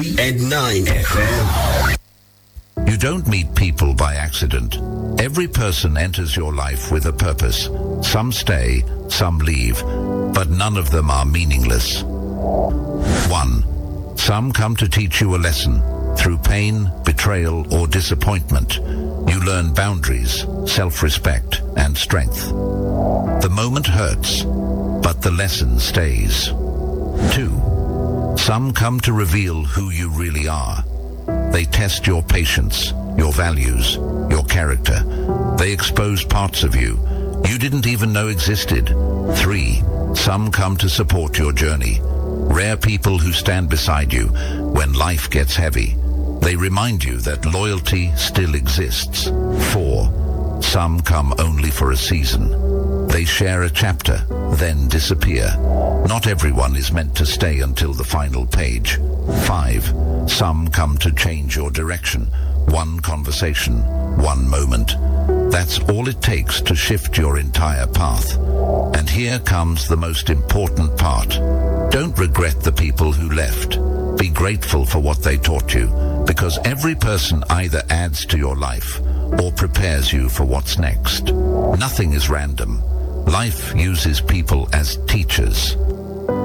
101.9 FM. You don't meet people by accident. Every person enters your life with a purpose. Some stay, some leave, but none of them are meaningless. 1. Some come to teach you a lesson. Through pain, betrayal, or disappointment, you learn boundaries, self-respect, and strength. The moment hurts, but the lesson stays. 2. Some come to reveal who you really are. They test your patience, your values, your character. They expose parts of you you didn't even know existed. 3. Some come to support your journey. Rare people who stand beside you when life gets heavy. They remind you that loyalty still exists. 4. Some come only for a season. They share a chapter, then disappear. Not everyone is meant to stay until the final page. 5. Some come to change your direction. One conversation, one moment. That's all it takes to shift your entire path. And here comes the most important part. Don't regret the people who left. Be grateful for what they taught you, because every person either adds to your life or prepares you for what's next. Nothing is random. Life uses people as teachers.